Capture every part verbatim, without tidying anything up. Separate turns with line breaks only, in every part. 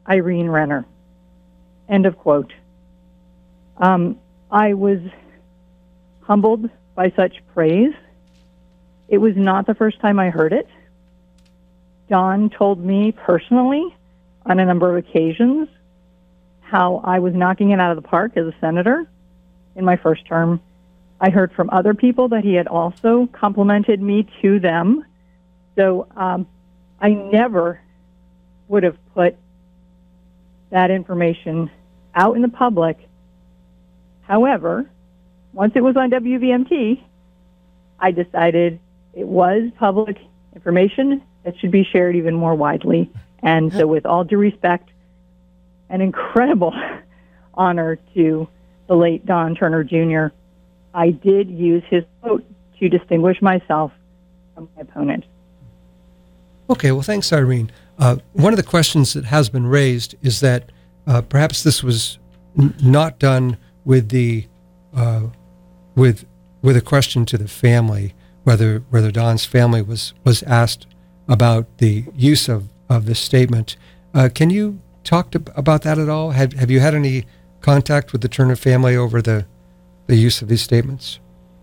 Irene Renner. End of quote. Um, I was humbled by such praise. It was not the first time I heard it. Don told me personally on a number of occasions how I was knocking it out of the park as a senator in my first term. I heard from other people that he had also complimented me to them. So um, I never would have put that information out in the public. However, once it was on W V M T, I decided it was public information that should be shared even more widely. And so with all due respect, an incredible honor to the late Don Turner Junior, I did use his vote to distinguish myself from my opponent.
Okay, well, thanks, Irene. Uh, one of the questions that has been raised is that uh, perhaps this was n- not done with the uh, with with a question to the family, whether whether Don's family was was asked about the use of, of this statement. Uh, can you talk to, about that at all? Have have you had any contact with the Turner family over the the use of these statements?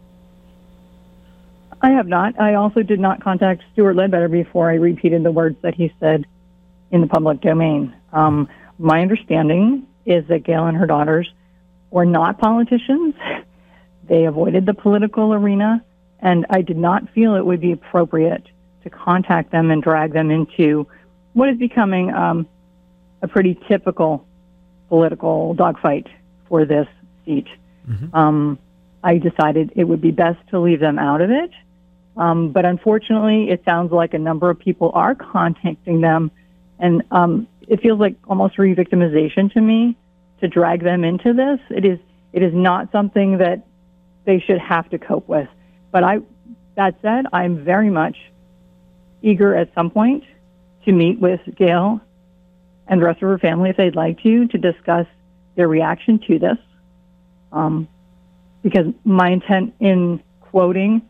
I have not. I also did not contact Stuart Ledbetter before I repeated the words that he said in the public domain. Um, my understanding is that Gail and her daughters were not politicians. They avoided the political arena, and I did not feel it would be appropriate to contact them and drag them into what is becoming um, a pretty typical political dogfight for this seat. Mm-hmm. Um, I decided it would be best to leave them out of it. Um, but unfortunately, it sounds like a number of people are contacting them, and um, it feels like almost re-victimization to me to drag them into this. It is it is not something that they should have to cope with. But I, that said, I'm very much eager at some point to meet with Gail and the rest of her family if they'd like to, to discuss their reaction to this. Um, because my intent in quoting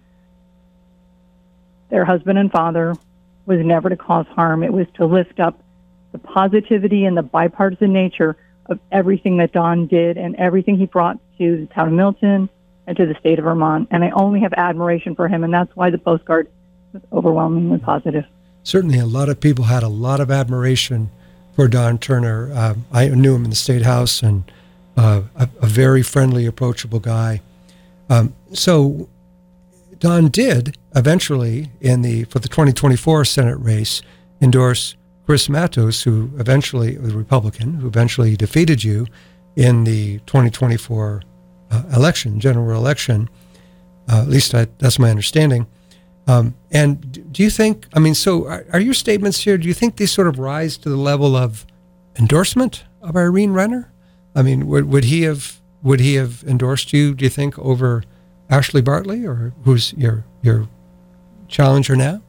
their husband and father was never to cause harm. It was to lift up the positivity and the bipartisan nature of everything that Don did and everything he brought to the town of Milton and to the state of Vermont. And I only have admiration for him, and that's why the postcard was overwhelmingly positive.
Certainly, a lot of people had a lot of admiration for Don Turner. Uh, I knew him in the State House, and uh, a, a very friendly, approachable guy. Um, so Don did eventually, in the for the twenty twenty-four Senate race, endorse Chris Matos, who eventually, the Republican, who eventually defeated you in the twenty twenty-four uh, election, general election. Uh, at least I, that's my understanding. Um, and do you think, I mean, so are, are your statements here, do you think these sort of rise to the level of endorsement of Irene Renner? I mean, would, would he have would he have endorsed you, do you think, over Ashley Bartley, or who's your your challenger now?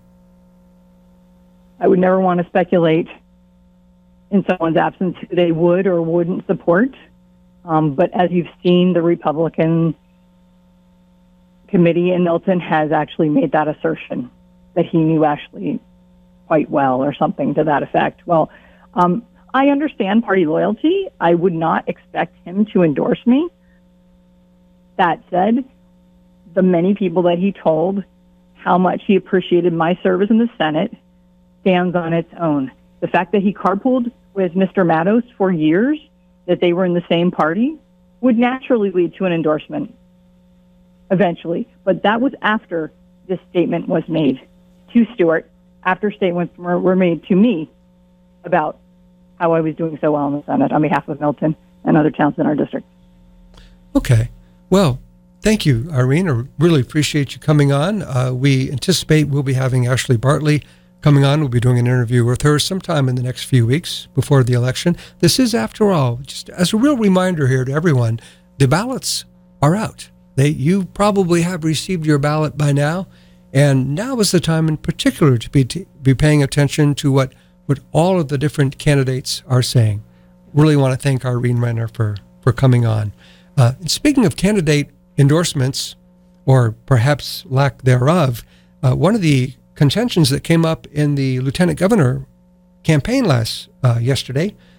I would never want to speculate in someone's absence who they would or wouldn't support. Um, but as you've seen, the Republican committee in Milton has actually made that assertion that he knew Ashley quite well or something to that effect. Well, um, I understand party loyalty. I would not expect him to endorse me. That said, the many people that he told how much he appreciated my service in the Senate stands on its own. The fact that he carpooled with Mister Matos for years, that they were in the same party, would naturally lead to an endorsement eventually. But that was after this statement was made to Stuart, after statements were, were made to me about how I was doing so well in the Senate on behalf of Milton and other towns in our district.
Okay. Well, thank you, Irene. I really appreciate you coming on. Uh, we anticipate we'll be having Ashley Bartley coming on. We'll be doing an interview with her sometime in the next few weeks before the election. This is, after all, just as a real reminder here to everyone, the ballots are out. They, you probably have received your ballot by now, and now is the time in particular to be to be paying attention to what, what all of the different candidates are saying. Really want to thank Irene Renner for, for coming on. Uh, speaking of candidate endorsements, or perhaps lack thereof, uh, one of the contentions that came up in the lieutenant governor campaign last uh, yesterday